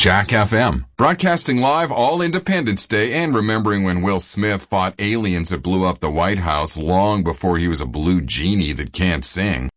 Jack FM, broadcasting live all Independence Day and remembering when Will Smith fought aliens that blew up the White House long before he was a blue genie that can't sing.